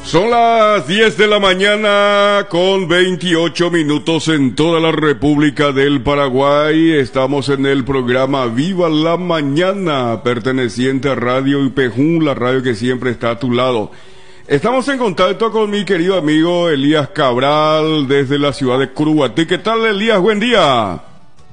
Son las 10 de la mañana con 28 minutos en toda la República del Paraguay. Estamos en el programa Viva la Mañana, perteneciente a Radio IPEJUN, la radio que siempre está a tu lado. Estamos en contacto con mi querido amigo Elías Cabral desde la ciudad de Curuguatí. ¿Qué tal, Elías? Buen día.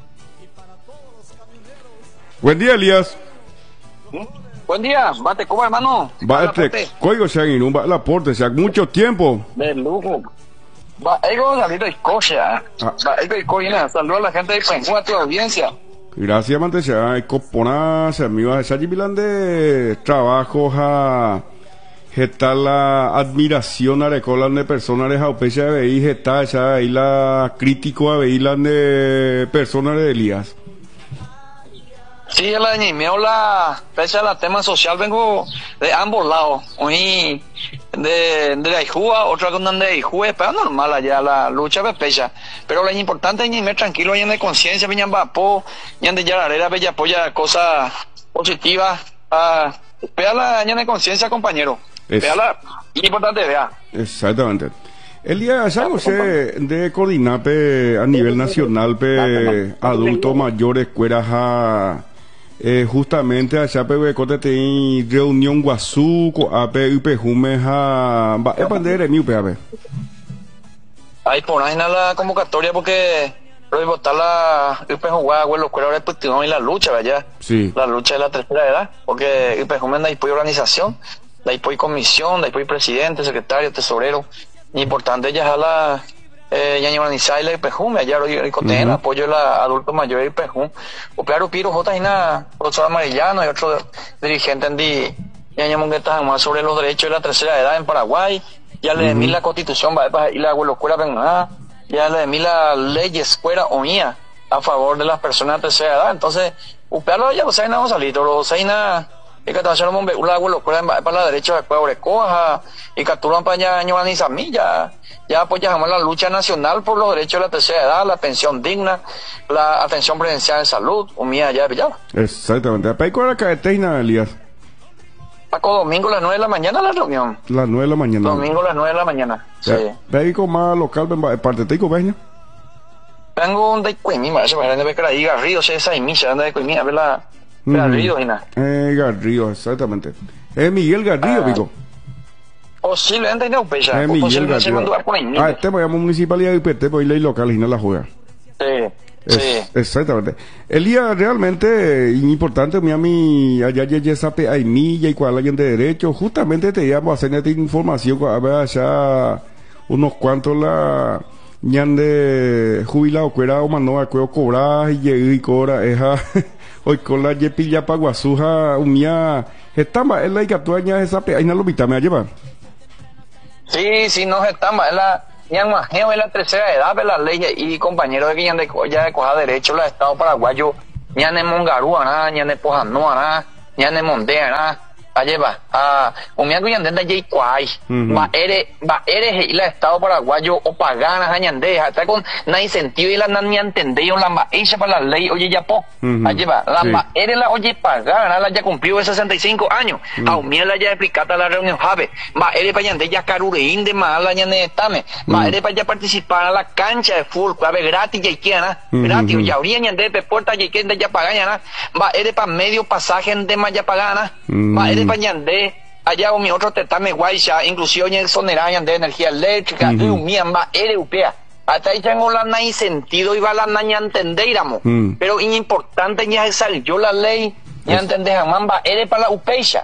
Buen día, Elías. Buen día, bate, ¿cómo hermano? Bate, código Shaginum, va el aporte, sea mucho tiempo. De lujo. Va, ego salido de Escocia. Va, ego de Escocia, saludos a la gente de Penjún, a tu audiencia. Gracias, Mantesha. Copona, se me iba a echar de trabajo a está la admiración a recolan de personas de Jaupecha de Beí, está esa ahí la crítico a Beí de personas de Elías. Sí, la ñimeo la fecha la tema social vengo de ambos lados. Hoy de la Ijúa, otra con de Ijúa, pero normal allá la lucha de pecha. Pero lo importante es ñimeo tranquilo, y de conciencia, viñan vapo, y de yararera, bella apoya cosas positivas. Vea la de conciencia, compañero. Vea la importante, vea. Exactamente. Elías, ya no sé de coordinar a nivel nacional adultos mayores, escuelas a justamente allá pe cote te reunión guazú a pe UPEJUME a bandera mi UPAB. Ahí por ahí la convocatoria porque lo votar la UPEJUME los escuelas respectivos y la lucha, ¿verdad? Sí. La lucha de la tercera edad, porque UPEJUME da apoyo organización, da apoyo comisión, da apoyo presidente, secretario, tesorero. Importante ya la ya llevan Isaila y Pejum, allá lo contén apoyo de la adulto mayor y Pejum. O claro, Piro J. y nada, profesor Amarillano y otro dirigente en ya llamamos que están más sobre los derechos de la tercera edad en Paraguay. Ya le de la constitución va y la escuela venga, ya le de la ley escuela oía a favor de las personas de tercera edad. Entonces, upearlo ya los hay nada salito, los hay nada. Y que también bombe un abuelo para la derecha de Cuebrecoja y capturan para allá año ya apoyamos la lucha nacional por los derechos de la tercera edad, la pensión digna, la atención presencial de salud, mía allá de Villava. Exactamente. ¿Para cuál era la Elías? Paco, domingo a las 9 de la mañana la reunión. Las 9 de la mañana. Domingo a las 9 de la mañana. Sí. ¿Veis más local parte de Veña? Tengo un de Cuimí, me parece que era ahí Garrido, esa y misa de Cuimí, a ver la Garrido, Gina. Garrido, exactamente. Miguel Garrido, pico. Posiblemente no, pecha. Miguel Garrido. Este me llamo Municipalidad de IPT, pues ley local y no la juega. Sí. Exactamente. Elías, realmente importante, mi allá ya sabe hay milla y cuál alguien de derecho. Justamente te llamo a hacer esta información, a ver allá unos cuantos la ñan de jubilado, cuera o mano, acuerdo cobrar y cobra, hoy con la yepilla paguazuja, umia, estamos en la y captuaña esa pe, ahí no lo vita, me lleva. Sí, no estamos, es la ñan majeo de la tercera edad de las leyes y compañeros de que ñan de ya de coja derecho la Estado paraguayo, ñan de Mongarúa, ñan de Pojanoa, ñan de Mondea, lleva umia que ñan de Jayquay, va eres la Estado paraguayo o paganas a ñande, hasta con na incentivo y la ni entendido la maíza para la ley, oye ya po, lleva la eres la oye pagana, la ya cumplió de 65 años, a umia la ya explicata la reunión jave, va eres para ñande ya carureín de más la ñande estame, va eres para ya participar a la cancha de fútbol, clave gratis ya quiera, gratis, ya habría ñande de puerta ya quiera ya pagana, va eres para medio pasaje de más ya pagana, va eres pañandé allá o mi otro tetame guaysha inclusive en exoneran de energía eléctrica y un miamba europea hasta ahí tengo la nai sentido y va la naña entendeíramos pero importante ya salió la ley ya entendés mamba eres para la upecha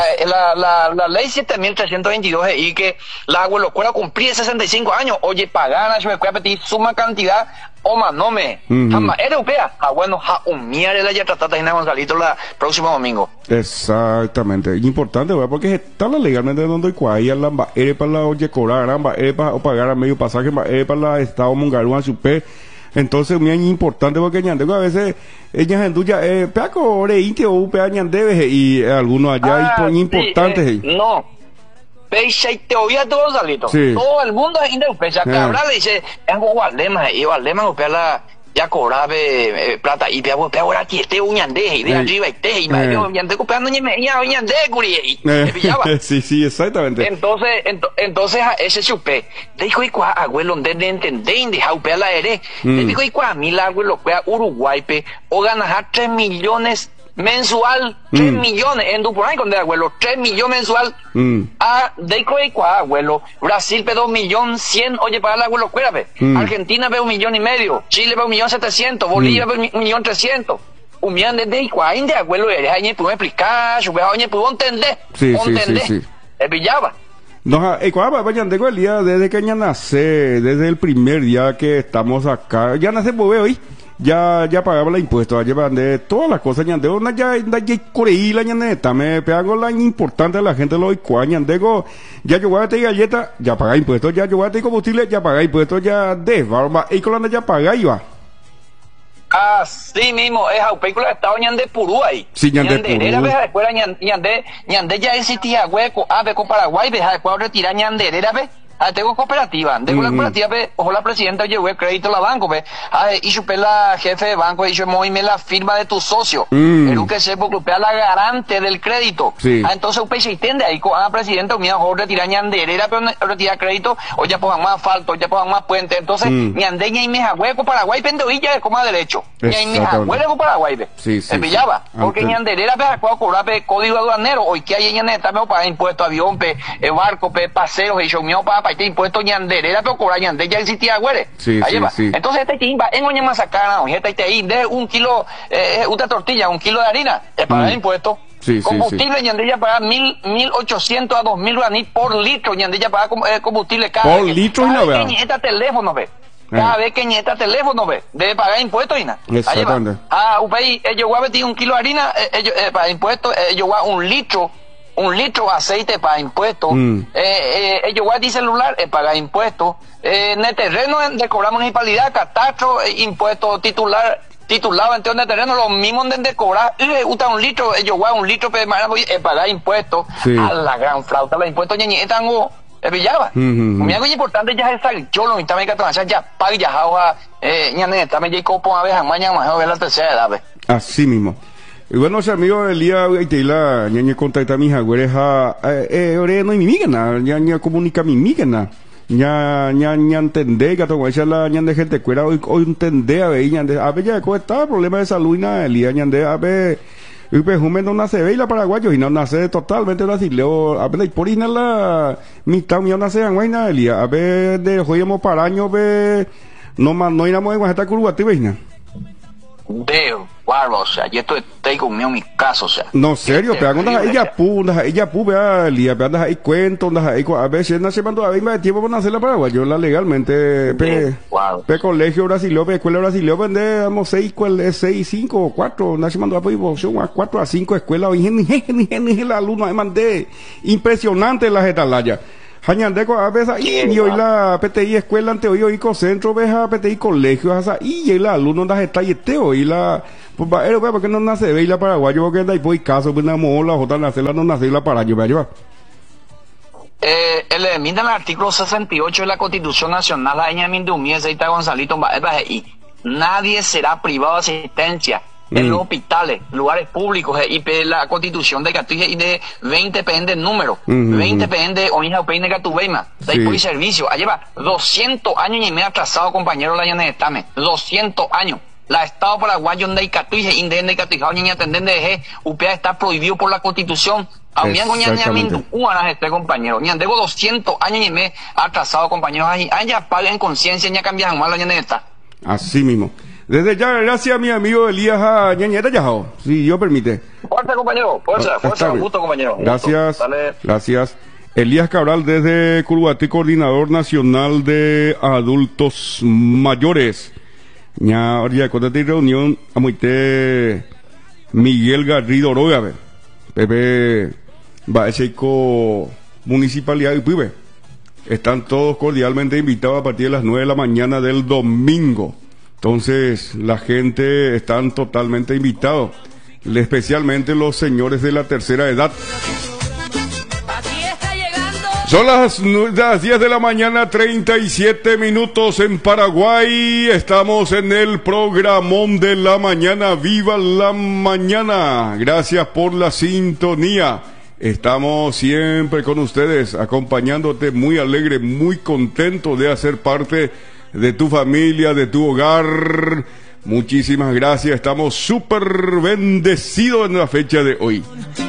la ley 7322 y que la abuelo escuela cumplía 65 años oye pagana yo me voy a pedir suma cantidad o más no me jamás era europea bueno un miare la ya tratada y Gonzalito la próximo domingo. Exactamente, importante porque está la legalmente donde cuaya la eres para la oye cobrar eres para pagar a medio pasaje eres para la Estado Mongaruan super. Entonces muy importante porque ñande a veces ellas en duya peaco oreinte o pea ñande y algunos allá importantes no Pecha y te oía todo salito todo el mundo es indeupecha Cabral dice es Gualema y Gualema upea la ya cobraba plata y veo ahora que este uñande y de arriba este y me uñande comprando uñande curi me pillaba. Sí, exactamente. Entonces a ese supe dijo y cua abuelo donde entendé de jaupe la ere dijo y cua mi la abuelo fue a Uruguay pe o ganar 3 millones mensual, 3 millones en Dupurán con de abuelo, 3 millones mensual. A Deco y Cua, abuelo, Brasil pe 2.100.000, oye, para el abuelo, cuérame. Argentina pe 1,5 millones, Chile pe 1.700.000, Bolivia pe 1.300.000. Un millón de Icua, de abuelo, eres ahí, puedo explicar, yo puedo entender. Sí. Pillaba. No, Ecuador, vayan de el día desde que ya nace, desde el primer día que estamos acá, ya nace pues hoy. Ya pagaba los impuestos, llevan de todas las cosas, ñandego, ya coreí la ñaneta, me pego la importante a la gente lo icua, ñandego, ya yo voy a tener galleta, ya paga impuestos, ya yo voy a tener combustible, ya paga impuestos, ya de barba, y colanda ya paga y va. Así mismo, es a película estaba ñande Purú ahí. Sí, ñande Purú. Era vez escuela ñande ya existía hueco, con Paraguay, deja de cuadro retirar ñande, era vez. Tengo cooperativa, tengo la cooperativa, ojo la presidenta llevó el crédito a la banco, y chupé la jefe de banco, y yo me la firma de tu socio, pero que se glupea la garante del crédito, entonces usted se entiende ahí, presidenta, mira, ojo retirar ñanderera, pero retirar crédito, o ya pongan más asfalto, ya pongan más puente, entonces, ñandeña y meja hueco Paraguay, pendoilla de coma derecho, y meja hueco Paraguay, se pillaba, porque ñanderera, cobrar código aduanero, hoy que hay ñaneta, me paga impuesto avión, barco, paseos, y yo mío para este impuesto ñanderera, pero cobrar ñande ya existía, güere. Sí. Entonces este timba, en oña masacana, este ahí, de 1 kilo, una tortilla, 1 kilo de harina, te paga impuesto. Combustible, ñande ya paga 1.800 a 2.000 guaraní por litro, ñande ya paga combustible cada por litro, cada vez que ñeta teléfono, ve. Cada vez que ñeta teléfono, ve, debe pagar impuestos, y nada. Exactamente. Upey, ellos voy a meter 1 kilo de harina, para impuestos, ellos voy a 1 litro de aceite para impuestos, ellos guardan celular paga impuestos, en el terreno de cobrar municipalidad, catastro, impuestos titulado en de terreno, lo mismo de cobrar, usa 1 litro, ellos guardan 1 litro pagar impuestos, a la gran flauta, los impuestos ñeñetan pillaba. Muy algo importante ya es el yo lo mitad ya paga ya ñane también ya copo a veces mañana más ver la tercera edad. Así mismo. Y bueno, amigo, el día de la ñaña contacta mi jagüeres ore no mi migana, ñaña comunica mi migana. ña entendé que tengo esa la ñande gente cuera hoy entendé a ver ñande a ver ya cómo está problema de salud y nada el día ñande a ver y pues un no nace ve la paraguayo y no nace totalmente brasileño a ver por ina la mitad mío nace en guayna el día a ver de hoyamos para año ve no más no iremos en Guajata Curubati veina veo guardo, o sea, yo estoy conmigo en mi caso, o sea. No, serio, pero cuando ella pu, vea, lía, vea, ahí cuento, a veces no se mandó a ver más tiempo para hacer la Paraguay, yo la legalmente, pe colegio brasileño, pe escuela brasileño, vendemos 6, 5 o 4, no se mandó a 4 a 5 escuelas, y la alumna me mandé, impresionante la jetalaya. Hañandeco a veces y hoy la PTI escuela ante hoy centro ves a PTI colegio hasta y la alumno da está y este hoy la pues porque no nace ve la paraguayo porque da y caso pues la mola otra nace la no nace la paraguayo va a llevar mira el artículo 68 de la Constitución Nacional año 2010 está Gonzalito y nadie será privado de asistencia en los hospitales, lugares públicos, y la constitución de Catuje y de 20 pende número, 20 pende o hija peine Catubeima, de por servicio, lleva 200 años y medio atrasado, compañero, la llana de Estame, 200 años. La Estado paraguayo de Catuje, indende Catujao, niña tendente de UPA está prohibido por la constitución. Aunque este compañero, ni andego 200 años y medio atrasado, compañeros, allá paguen conciencia, ya cambian mal la llana de esta. Así mismo. Desde ya, gracias mi amigo Elías Ñañeta Yajao, si Dios permite. Fuerza, compañero, fuerza, gusto, compañero. Gracias, gracias. Elías Cabral desde Curubati, coordinador nacional de adultos mayores. Ya, ahora con esta reunión, amuite Miguel Garrido Oroga, Pepe, Baeseco, Municipalidad de Pibe. Están todos cordialmente invitados a partir de las 9 de la mañana del domingo. Entonces, la gente están totalmente invitados, especialmente los señores de la tercera edad. Aquí está llegando Son las 10 de la mañana, 37 minutos en Paraguay. Estamos en el programón de la mañana. ¡Viva la mañana! Gracias por la sintonía. Estamos siempre con ustedes, acompañándote, muy alegre, muy contento de hacer parte de tu familia, de tu hogar. Muchísimas gracias. Estamos súper bendecidos en la fecha de hoy.